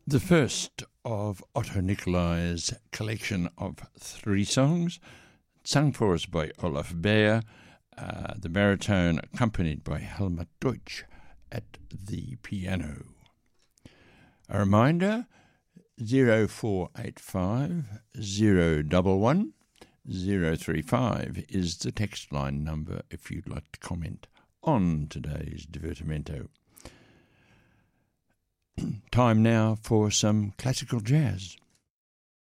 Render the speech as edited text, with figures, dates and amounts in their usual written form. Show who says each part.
Speaker 1: The first of Otto Nicolai's collection of 3 songs, sung for us by Olaf Beyer, the baritone accompanied by Helmut Deutsch at the piano. A reminder, 0485 011 035 is the text line number if you'd like to comment on today's Divertimento. Time now for some classical jazz.